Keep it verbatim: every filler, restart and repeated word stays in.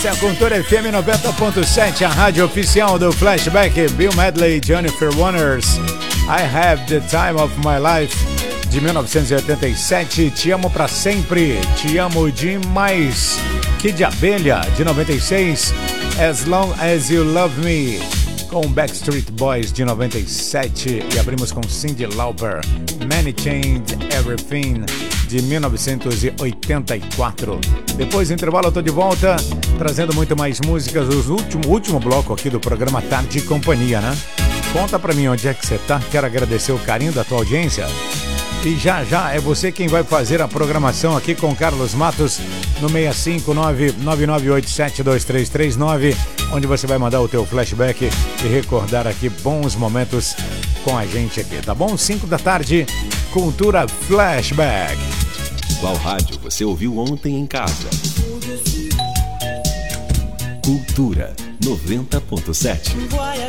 É a Cultura F M noventa ponto sete, a rádio oficial do Flashback. Bill Medley, Jennifer Warnes, I Have the Time of My Life, de mil novecentos e oitenta e sete. Te Amo Pra Sempre, Te Amo Demais. Kid de Abelha, de noventa e seis. As Long As You Love Me, com Backstreet Boys, de noventa e sete. E abrimos com Cyndi Lauper, Many Changed Everything, de mil novecentos e oitenta e quatro. Depois do intervalo eu tô de volta, trazendo muito mais músicas. O último, último bloco aqui do programa Tarde e Companhia, né? Conta pra mim onde é que você tá. Quero agradecer o carinho da tua audiência. E já já é você quem vai fazer a programação aqui com Carlos Matos no seis cinco nove, nove nove oito sete, dois três três nove, onde você vai mandar o teu flashback e recordar aqui bons momentos com a gente aqui, tá bom? cinco da tarde, Cultura Flashback. Qual rádio você ouviu ontem em casa? Cultura noventa ponto sete.